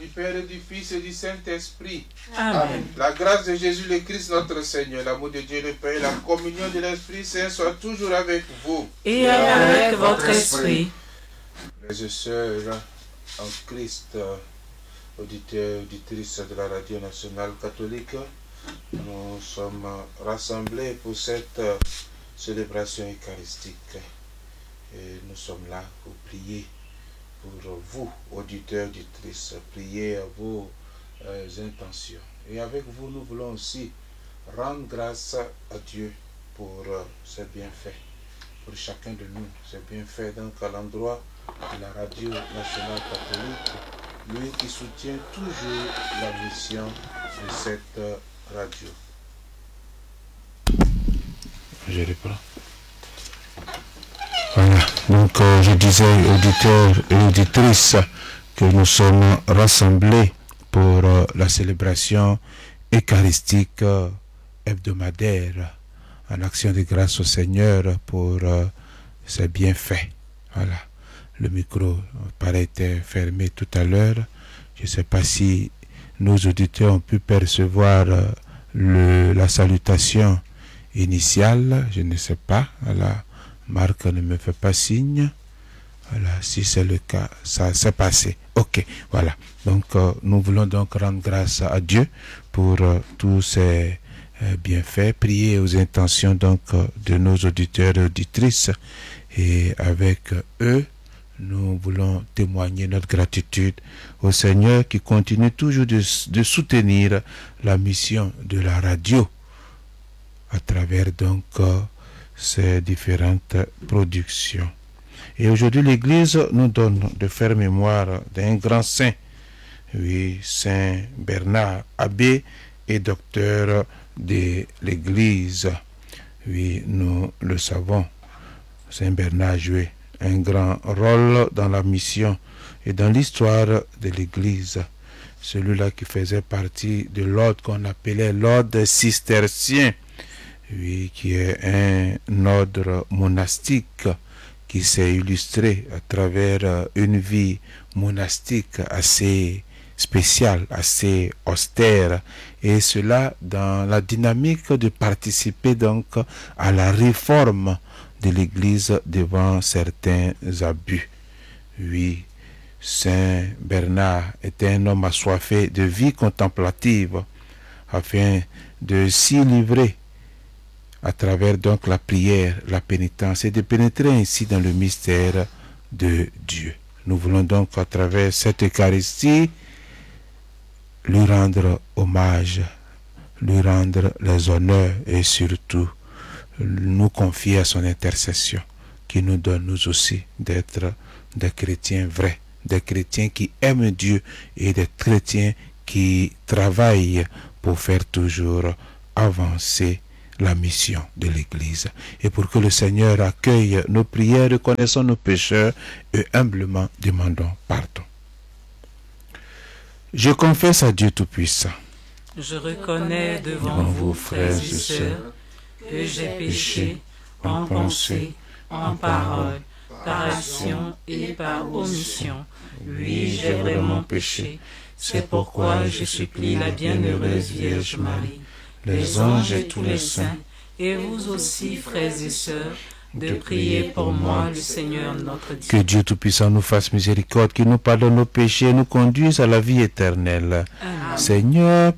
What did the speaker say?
du Père et du Fils et du Saint-Esprit. Amen. La grâce de Jésus le Christ notre Seigneur, l'amour de Dieu le Père, la communion de l'Esprit Saint soit toujours avec vous. Et avec votre esprit. Frères et sœurs en Christ, auditeurs, auditrices de la radio nationale catholique, nous sommes rassemblés pour cette célébration eucharistique. Et nous sommes là pour prier pour vous, auditeurs, auditrices, prier à vos intentions. Et avec vous, nous voulons aussi rendre grâce à Dieu pour ses bienfaits, pour chacun de nous, ses bienfaits. Donc à l'endroit de la radio nationale catholique, lui qui soutient toujours la mission de cette radio. Je reprends. Voilà, donc je disais auditeurs et auditrices que nous sommes rassemblés pour la célébration eucharistique hebdomadaire en action de grâce au Seigneur pour ses bienfaits. Voilà, le micro paraît fermé tout à l'heure. Je ne sais pas si nos auditeurs ont pu percevoir la salutation initiale, je ne sais pas. Voilà. Marc ne me fait pas signe. Voilà, si c'est le cas, ça s'est passé. Ok, voilà. Donc, nous voulons donc rendre grâce à Dieu pour tous ces bienfaits, prier aux intentions donc de nos auditeurs et auditrices. Et avec eux, nous voulons témoigner notre gratitude au Seigneur qui continue toujours de soutenir la mission de la radio à travers donc ces différentes productions. Et aujourd'hui, l'Église nous donne de faire mémoire d'un grand saint, oui, Saint Bernard, abbé et docteur de l'Église. Oui, nous le savons, Saint Bernard jouait un grand rôle dans la mission et dans l'histoire de l'Église. Celui-là qui faisait partie de l'ordre qu'on appelait l'ordre cistercien, oui, qui est un ordre monastique qui s'est illustré à travers une vie monastique assez spéciale, assez austère, et cela dans la dynamique de participer donc à la réforme de l'Église devant certains abus. Oui, Saint Bernard était un homme assoiffé de vie contemplative afin de s'y livrer à travers donc la prière, la pénitence et de pénétrer ainsi dans le mystère de Dieu. Nous voulons donc à travers cette Eucharistie lui rendre hommage, lui rendre les honneurs et surtout nous confier à son intercession qui nous donne nous aussi d'être des chrétiens vrais, des chrétiens qui aiment Dieu et des chrétiens qui travaillent pour faire toujours avancer la mission de l'Église. Et pour que le Seigneur accueille nos prières, reconnaissons nos pécheurs et humblement demandons pardon. Je confesse à Dieu Tout-Puissant. Je reconnais devant vous, frères et sœurs, que j'ai péché en pensée, en parole, par action et par omission. Oui, j'ai vraiment péché. C'est pourquoi je supplie la bienheureuse Vierge Marie, les anges et tous les saints, et vous aussi, frères et sœurs, de prier pour moi, le Seigneur notre Dieu. Que Dieu Tout-Puissant nous fasse miséricorde, qu'il nous pardonne nos péchés et nous conduise à la vie éternelle. Amen. Seigneur,